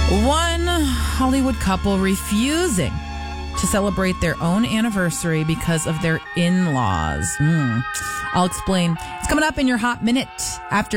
One Hollywood couple refusing to celebrate their own anniversary because of their in-laws. I'll explain. It's coming up in your Hot Minute after